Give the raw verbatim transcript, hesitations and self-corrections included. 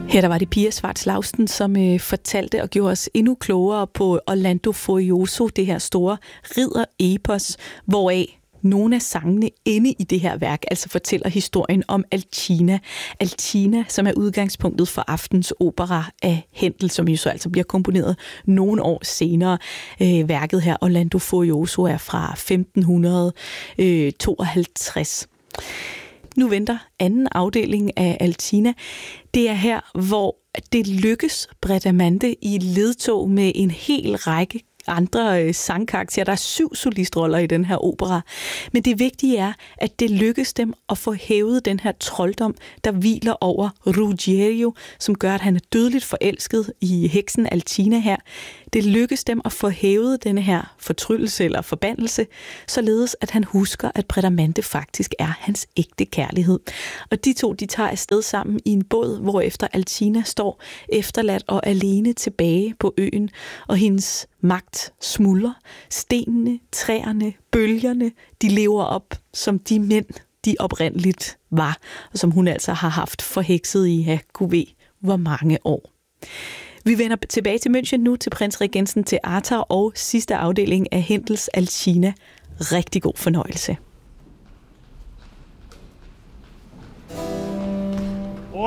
Her der var det Pia Schwartz Lausten, som øh, fortalte og gjorde os endnu klogere på Orlando Furioso, det her store ridder-epos, hvoraf nogle af sangene inde i det her værk altså fortæller historien om Alcina. Alcina, som er udgangspunktet for aftens opera af Händel, som jo så altså bliver komponeret nogle år senere. Øh, værket her, Orlando Furioso, er fra femten tooghalvtreds. Nu venter anden afdeling af Alcina. Det er her, hvor det lykkes Bradamante i ledtog med en hel række andre øh, sangkarakterer. Der er syv solistroller i den her opera. Men det vigtige er, at det lykkes dem at få hævet den her trolddom, der hviler over Ruggiero, som gør, at han er dødeligt forelsket i heksen Alcina her. Det lykkes dem at få hævet denne her fortryllelse eller forbandelse, således at han husker, at Bradamante faktisk er hans ægte kærlighed. Og de to, de tager afsted sammen i en båd, hvorefter Alcina står efterladt og alene tilbage på øen, og hendes magt smuldrer. Stenene, træerne, bølgerne, de lever op som de mænd, de oprindeligt var, og som hun altså har haft forhekset i ja, gud ved hvor mange år. Vi vender tilbage til München nu, til Prins Regensen Teater og sidste afdeling af Händels Alcina. Rigtig god fornøjelse.